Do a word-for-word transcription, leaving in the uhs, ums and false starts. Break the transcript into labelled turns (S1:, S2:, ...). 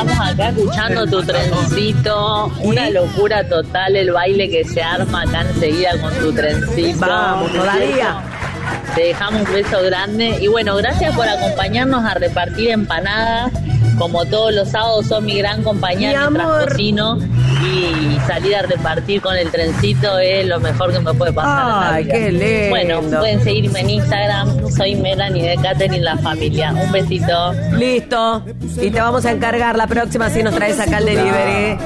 S1: estamos acá escuchando tu trencito. Una locura total el baile que se arma acá enseguida con tu trencito.
S2: Vamos, todavía.
S1: Te dejamos un beso grande. Y bueno, gracias por acompañarnos a repartir empanadas. Como todos los sábados, sos mi gran compañera
S2: Mi
S1: mientras
S2: amor.
S1: cocino. Y salir a repartir con el trencito es lo mejor que me puede pasar.
S2: Ay,
S1: en la vida.
S2: qué lindo.
S1: Bueno, pueden seguirme en Instagram. Soy Melanie de Catherine La Familia. Un besito.
S2: Listo. Y te vamos a encargar la próxima si nos traes acá el delivery.